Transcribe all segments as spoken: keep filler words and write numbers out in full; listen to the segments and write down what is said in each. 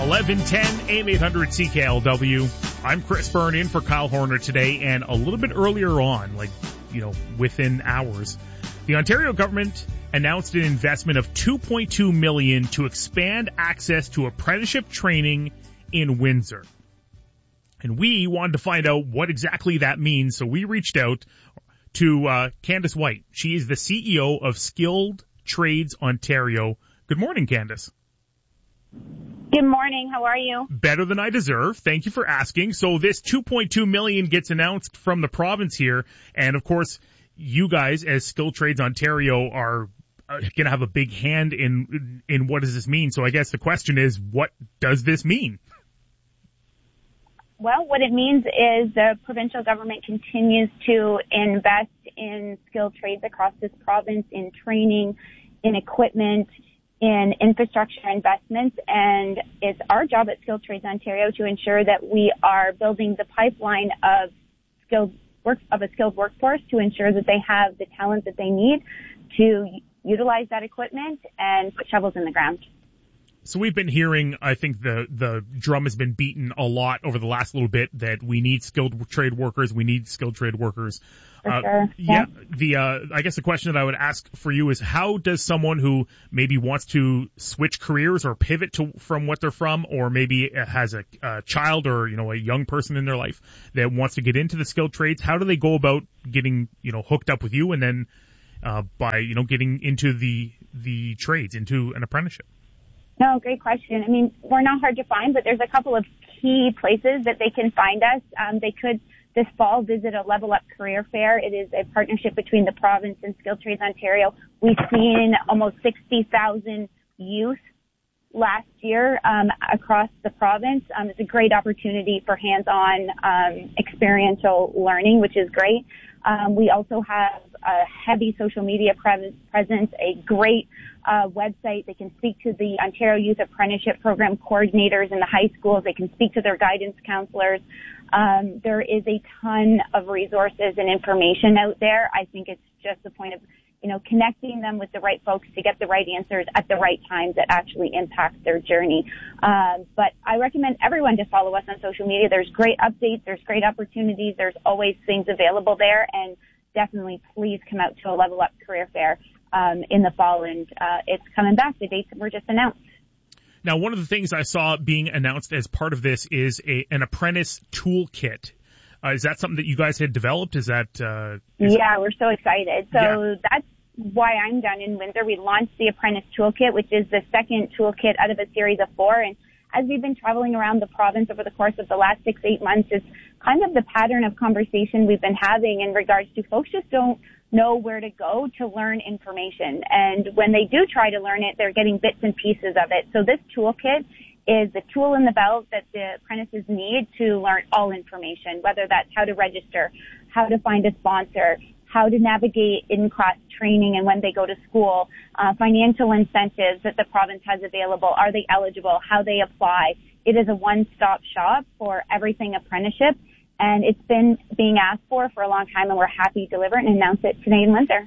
eleven ten, A M eight hundred C K L W. I'm Chris Byrne in for Kyle Horner today, and a little bit earlier on, like, you know, within hours, the Ontario government announced an investment of two point two million dollars to expand access to apprenticeship training in Windsor. And we wanted to find out what exactly that means, so we reached out to uh, Candace White. She is the C E O of Skilled Trades Ontario. Good morning, Candace. Good morning. How are you? Better than I deserve. Thank you for asking. So this two point two million dollars gets announced from the province here, and of course, you guys as Skilled Trades Ontario are uh, going to have a big hand in in what does this mean. So I guess the question is, what does this mean? Well, what it means is the provincial government continues to invest in skilled trades across this province, in training, in equipment, in infrastructure investments, and it's our job at Skilled Trades Ontario to ensure that we are building the pipeline of skilled work of a skilled workforce to ensure that they have the talent that they need to utilize that equipment and put shovels in the ground. So we've been hearing, I think the, the drum has been beaten a lot over the last little bit that we need skilled trade workers, we need skilled trade workers. For uh, sure. Yeah, the, uh, I guess the question that I would ask for you is, how does someone who maybe wants to switch careers or pivot to, from what they're from, or maybe has a, a child or, you know, a young person in their life that wants to get into the skilled trades, how do they go about getting, you know, hooked up with you and then, uh, by, you know, getting into the, the trades, into an apprenticeship? No, great question. I mean, we're not hard to find, but there's a couple of key places that they can find us. Um, they could this fall visit a Level Up Career Fair. It is a partnership between the province and Skilled Trades Ontario. We've seen almost sixty thousand youth last year um, across the province. Um, it's a great opportunity for hands-on um, experiential learning, which is great. Um, we also have a heavy social media pre- presence, a great uh, website. They can speak to the Ontario Youth Apprenticeship Program coordinators in the high schools. They can speak to their guidance counselors. Um, there is a ton of resources and information out there. I think it's just a point of, you know, connecting them with the right folks to get the right answers at the right times that actually impact their journey. Um, but I recommend everyone to follow us on social media. There's great updates. There's great opportunities. There's always things available there. And definitely please come out to a Level Up Career Fair um, in the fall. And uh, it's coming back. The dates were just announced. Now, one of the things I saw being announced as part of this is a, an apprentice toolkit. Uh, is that something that you guys had developed? Is that? Uh, is yeah, we're so excited. So yeah. That's why I'm down in Windsor. We launched the Apprentice Toolkit, which is the second toolkit out of a series of four. And as we've been traveling around the province over the course of the last six, eight months, it's kind of the pattern of conversation we've been having in regards to folks just don't know where to go to learn information. And when they do try to learn it, they're getting bits and pieces of it. So this toolkit is the tool in the belt that the apprentices need to learn all information, whether that's how to register, how to find a sponsor, how to navigate in-class training and when they go to school, uh, financial incentives that the province has available, are they eligible, how they apply. It is a one-stop shop for everything apprenticeship, and it's been being asked for for a long time, and we're happy to deliver it and announce it today in Windsor.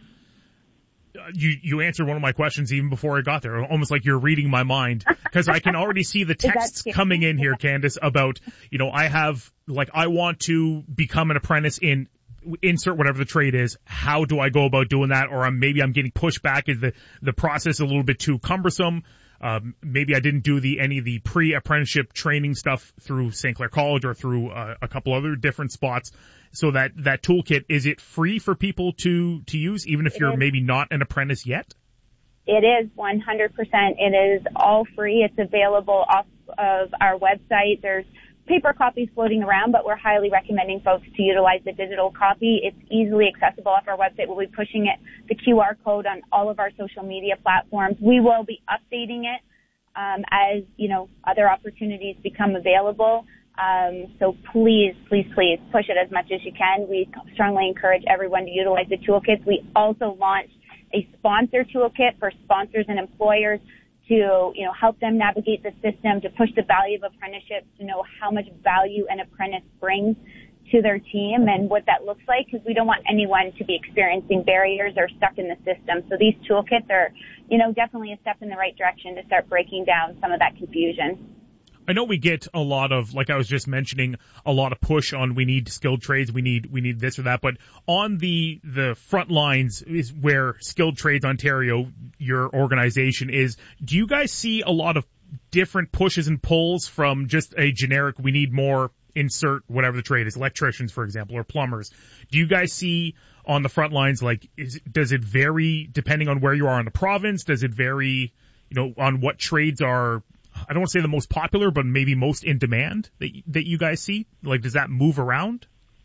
You, you answered one of my questions even before I got there, almost like you're reading my mind, because I can already see the texts coming in here, Candace, about, you know, I have, like, I want to become an apprentice in, insert whatever the trade is. How do I go about doing that? Or I'm, maybe I'm getting pushed back. Is the, the process a little bit too cumbersome? Um, maybe I didn't do the, any of the pre-apprenticeship training stuff through Saint Clair College or through uh, a couple other different spots. So that, that toolkit, is it free for people to, to use, even if it you're is. maybe not an apprentice yet? It is one hundred percent. It is all free. It's available off of our website. There's paper copies floating around, but we're highly recommending folks to utilize the digital copy. It's easily accessible off our website. We'll be pushing it, the Q R code, on all of our social media platforms. We will be updating it um, as, you know, other opportunities become available. Um, so please, please, please push it as much as you can. We strongly encourage everyone to utilize the toolkits. We also launched a sponsor toolkit for sponsors and employers to, you know, help them navigate the system, to push the value of apprenticeships, to know how much value an apprentice brings to their team and what that looks like, because we don't want anyone to be experiencing barriers or stuck in the system. So these toolkits are, you know, definitely a step in the right direction to start breaking down some of that confusion. I know we get a lot of, like I was just mentioning, a lot of push on we need skilled trades, we need we need this or that, but on the the front lines is where Skilled Trades Ontario, your organization, is. Do you guys see a lot of different pushes and pulls from just a generic, we need more, insert whatever the trade is, electricians, for example, or plumbers? Do you guys see on the front lines, like, is, does it vary depending on where you are in the province? Does it vary, you know, on what trades are, I don't want to say the most popular, but maybe most in demand that that you guys see? Like, does that move around?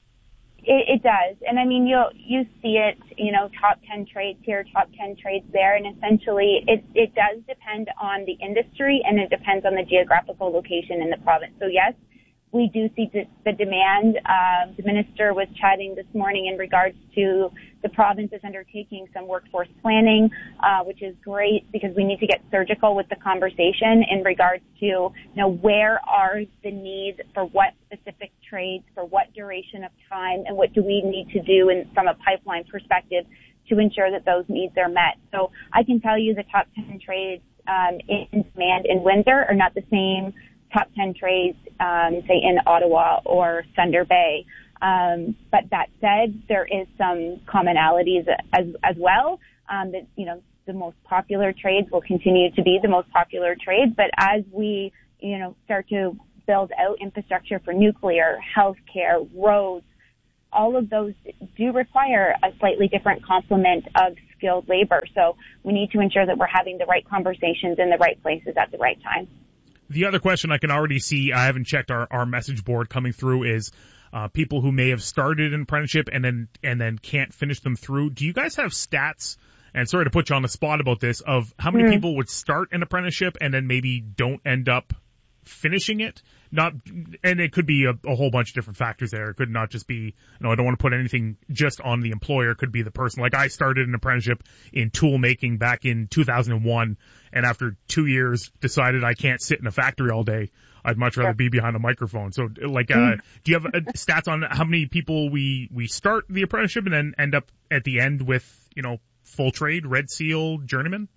It, it does. And I mean, you you see it, you know, top ten trades here, top ten trades there. And essentially it, it does depend on the industry, and it depends on the geographical location in the province. So yes, we do see the demand. Uh, the minister was chatting this morning in regards to the province is undertaking some workforce planning, uh, which is great because we need to get surgical with the conversation in regards to, you know, where are the needs for what specific trades, for what duration of time, and what do we need to do in, from a pipeline perspective to ensure that those needs are met. So I can tell you the top ten trades um, in demand in Windsor are not the same top ten trades, um, say in Ottawa or Thunder Bay. Um, but that said, there is some commonalities as, as well, um, that, you know, the most popular trades will continue to be the most popular trades. But as we, you know, start to build out infrastructure for nuclear, healthcare, roads, all of those do require a slightly different complement of skilled labor. So we need to ensure that we're having the right conversations in the right places at the right time. The other question I can already see, I haven't checked our, our message board coming through, is uh, people who may have started an apprenticeship and then and then can't finish them through. Do you guys have stats, and sorry to put you on the spot about this, of how many mm. people would start an apprenticeship and then maybe don't end up finishing it? Not, and it could be a, a whole bunch of different factors there. It could not just be, you know, I don't want to put anything just on the employer. It could be the person. Like, I started an apprenticeship in tool making back in two thousand one, and after two years decided I can't sit in a factory all day. I'd much rather be behind a microphone. So, like, uh, do you have uh, stats on how many people we, we start the apprenticeship and then end up at the end with, you know, full trade, Red Seal, journeyman?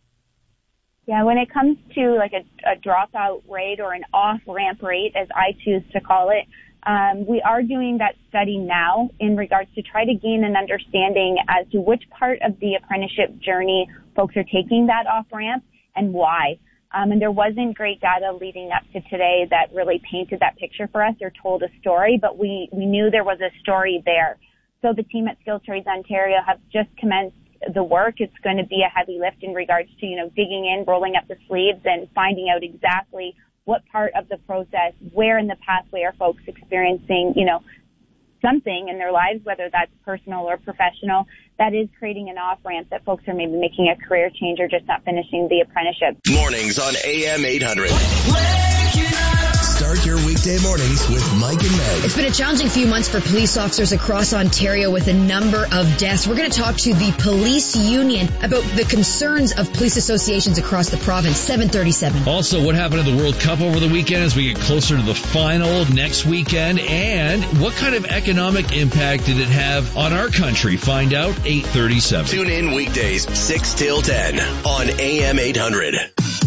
Yeah, when it comes to like a, a dropout rate or an off-ramp rate, as I choose to call it, um, we are doing that study now in regards to try to gain an understanding as to which part of the apprenticeship journey folks are taking that off-ramp and why. Um, and there wasn't great data leading up to today that really painted that picture for us or told a story, but we, we knew there was a story there. So the team at Skilled Trades Ontario have just commenced the work. It's going to be a heavy lift in regards to, you know, digging in, rolling up the sleeves, and finding out exactly what part of the process, where in the pathway are folks experiencing, you know, something in their lives, whether that's personal or professional, that is creating an off-ramp that folks are maybe making a career change or just not finishing the apprenticeship. Mornings on A M eight hundred. Start your weekday mornings with Mike and Meg. It's been a challenging few months for police officers across Ontario with a number of deaths. We're going to talk to the police union about the concerns of police associations across the province. seven thirty-seven. Also, what happened at the World Cup over the weekend as we get closer to the final next weekend, and what kind of economic impact did it have on our country? Find out eight thirty-seven. Tune in weekdays six till ten on A M eight hundred.